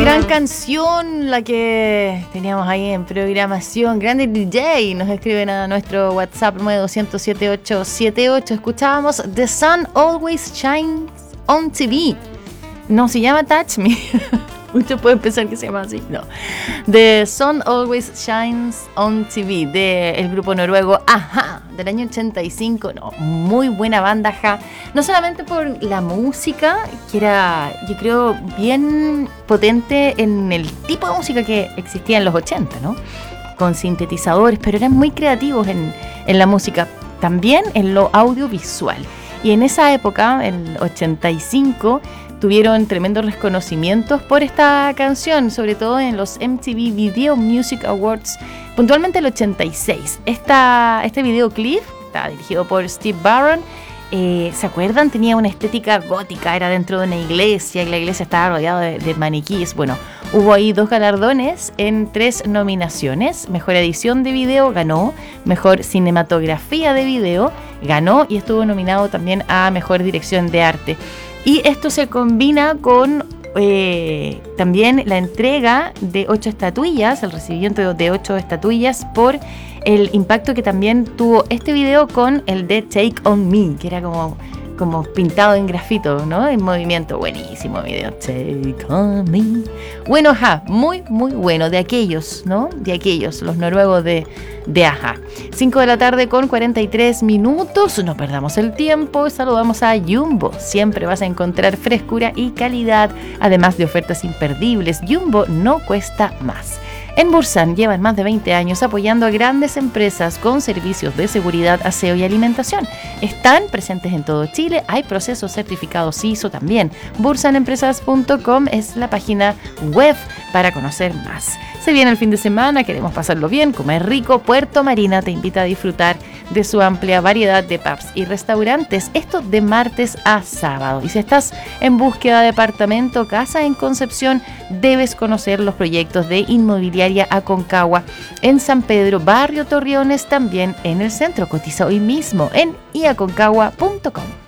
Gran canción la que teníamos ahí en programación. Grande DJ, nos escriben a nuestro WhatsApp 9207878. Escuchábamos The Sun Always Shines on TV. No se llama Touch Me. Muchos pueden pensar que se llama así. No. The Sun Always Shines on TV, del grupo noruego a-ha, del año 85. No, muy buena banda a-ha. No solamente por la música, que era, yo creo, bien potente en el tipo de música que existía en los 80, ¿no? Con sintetizadores, pero eran muy creativos en la música. También en lo audiovisual. Y en esa época, el 85, tuvieron tremendos reconocimientos por esta canción, sobre todo en los MTV Video Music Awards, puntualmente el 86. Este videoclip está dirigido por Steve Barron. ¿Se acuerdan? Tenía una estética gótica, era dentro de una iglesia y la iglesia estaba rodeada de maniquíes. Bueno, hubo ahí 2 galardones en 3 nominaciones. Mejor edición de video ganó, mejor cinematografía de video ganó y estuvo nominado también a mejor dirección de arte. Y esto se combina con también la entrega de 8 estatuillas, el recibimiento de 8 estatuillas por el impacto que también tuvo este video con el de Take On Me, que era como pintado en grafito, ¿no? En movimiento. Buenísimo video. Take On Me. Bueno, a-ha, muy, muy bueno. De aquellos, ¿no? De aquellos, los noruegos de a-ha. 5 de la tarde con 43 minutos. No perdamos el tiempo. Saludamos a Jumbo. Siempre vas a encontrar frescura y calidad, además de ofertas imperdibles. Jumbo no cuesta más. En Bursan llevan más de 20 años apoyando a grandes empresas con servicios de seguridad, aseo y alimentación. Están presentes en todo Chile, hay procesos certificados ISO también. Bursanempresas.com es la página web para conocer más. Se viene el fin de semana, queremos pasarlo bien, comer rico. Puerto Marina te invita a disfrutar de su amplia variedad de pubs y restaurantes. Esto de martes a sábado. Y si estás en búsqueda de departamento o casa en Concepción, debes conocer los proyectos de Inmobiliaria Aconcagua en San Pedro, Barrio Torreones, también en el centro. Cotiza hoy mismo en iaconcagua.com.